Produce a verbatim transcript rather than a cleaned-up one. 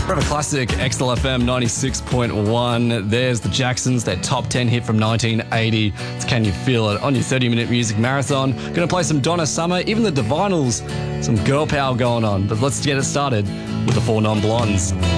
Forever Classic, X L F M ninety-six point one. There's the Jacksons, their top ten hit from nineteen eighty. It's Can You Feel It on your thirty-minute music marathon. Going to play some Donna Summer, even the Divinals, some girl power going on. But let's get it started with the Four Non-Blondes.